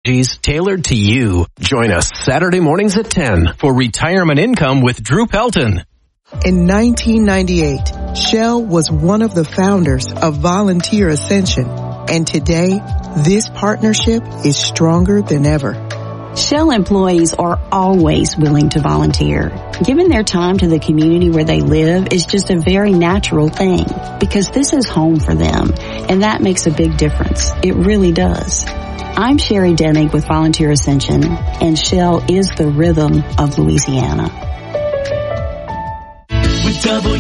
strategies tailored to you. Join us Saturday mornings at 10 for Retirement Income with Drew Pelton. In 1998, Shell was one of the founders of Volunteer Ascension, and today, this partnership is stronger than ever. Shell employees are always willing to volunteer. Giving their time to the community where they live is just a very natural thing because this is home for them, and that makes a big difference. It really does. I'm Sherry Denning with Volunteer Ascension, and Shell is the rhythm of Louisiana. With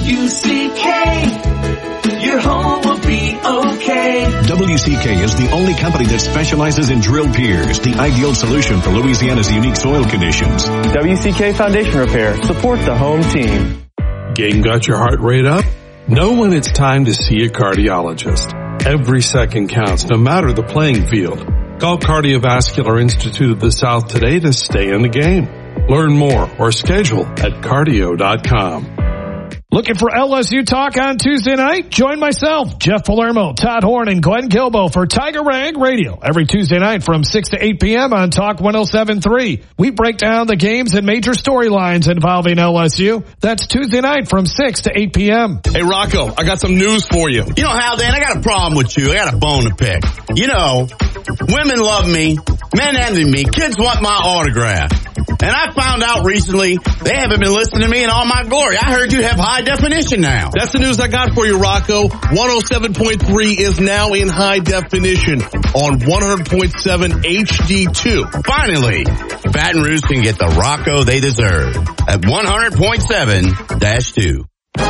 WCK, your home will be okay. WCK is the only company that specializes in drill piers, the ideal solution for Louisiana's unique soil conditions. WCK Foundation Repair. Support the home team. Game got your heart rate up? Know when it's time to see a cardiologist. Every second counts, no matter the playing field. Call Cardiovascular Institute of the South today to stay in the game. Learn more or schedule at cardio.com. Looking for LSU Talk on Tuesday night? Join myself, Jeff Palermo, Todd Horn, and Glenn Gilbo for Tiger Rag Radio every Tuesday night from 6 to 8 p.m. on Talk 107.3. We break down the games and major storylines involving LSU. That's Tuesday night from 6 to 8 p.m. Hey, Rocco, I got some news for you. You know, Haldane, I got a problem with you. I got a bone to pick. You know, women love me, men envy me, kids want my autograph. And I found out recently they haven't been listening to me in all my glory. I heard you have high definition now. That's the news I got for you, Rocco. 107.3 is now in high definition on 100.7 HD2. Finally, Baton Rouge can get the Rocco they deserve at 100.7-2.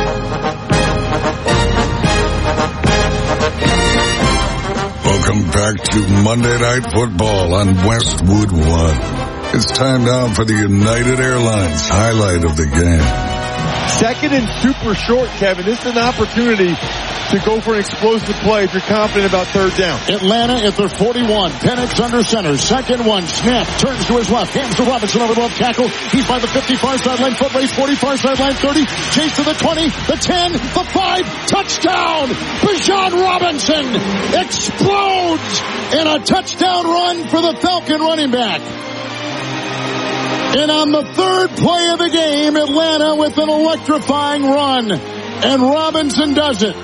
Welcome back to Monday Night Football on Westwood One. It's time now for the United Airlines highlight of the game. Second and super short, Kevin. This is an opportunity to go for an explosive play if you're confident about third down. Atlanta at their 41. Penix under center. Second one. Snap. Turns to his left. Hands to Robinson over the left tackle. He's by the 50 far sideline. Foot race 40 far sideline 30. Chase to the 20. The 10. The 5. Touchdown. Bijan Robinson explodes in a touchdown run for the Falcon running back. And on the third play of the game, Atlanta with an electrifying run. And Robinson does it.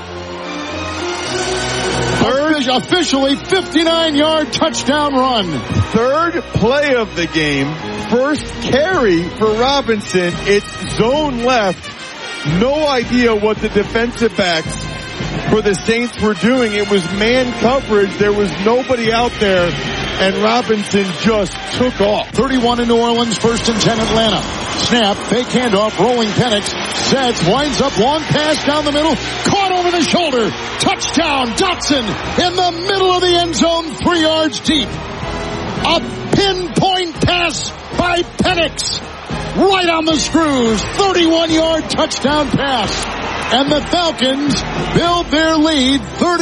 Third, officially 59-yard touchdown run. Third play of the game. First carry for Robinson. It's zone left. No idea what the defensive backs for the Saints were doing. It was man coverage. There was nobody out there. And Robinson just took off. 31 in New Orleans, 1st and 10 Atlanta. Snap, fake handoff, rolling Penix. Sets, winds up, long pass down the middle. Caught over the shoulder. Touchdown, Dotson in the middle of the end zone, 3 yards deep. A pinpoint pass by Penix. Right on the screws. 31-yard touchdown pass. And the Falcons build their lead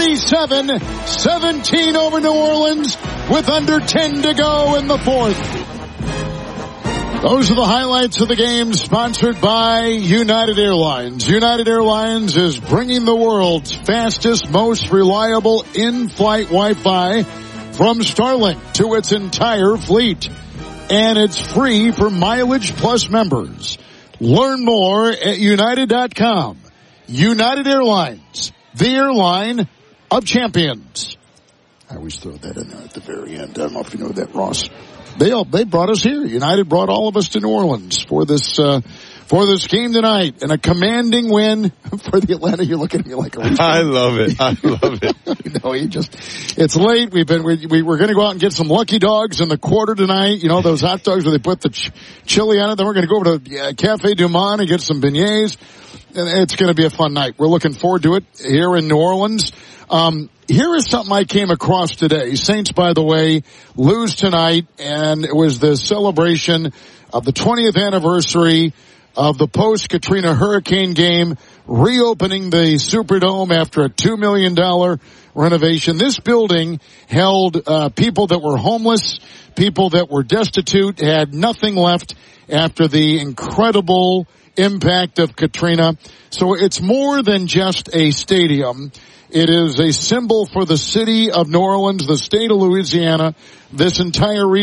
37-17 over New Orleans with under 10 to go in the fourth. Those are the highlights of the game, sponsored by United Airlines. United Airlines is bringing the world's fastest, most reliable in-flight Wi-Fi from Starlink to its entire fleet. And it's free for Mileage Plus members. Learn more at United.com. United Airlines, the airline of champions. I always throw that in there at the very end. I don't know if you know that, Ross. They brought us here. United brought all of us to New Orleans for this game tonight, and a commanding win for the Atlanta. You're looking at me like a retard. I love it. I love it. It's late. We were going to go out and get some Lucky Dogs in the quarter tonight. You know, those hot dogs where they put the chili on it. Then we're going to go over to Cafe Du Monde and get some beignets. And it's going to be a fun night. We're looking forward to it here in New Orleans. Here is something I came across today. Saints, by the way, lose tonight, and it was the celebration of the 20th anniversary of the post-Katrina hurricane game, reopening the Superdome after a $2 million renovation. This building held people that were homeless, people that were destitute, had nothing left after the incredible impact of Katrina. So it's more than just a stadium. It is a symbol for the city of New Orleans, the state of Louisiana, this entire region.